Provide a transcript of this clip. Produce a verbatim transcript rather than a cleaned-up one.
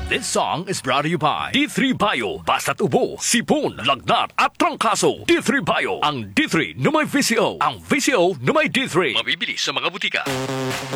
This song is brought to you by D three Bio. Basta't ubo, sipon, lagnat at trangkaso. D three Bio. Ang D three na may V C O. Ang V C O na may D three. Mabibili sa mga butika.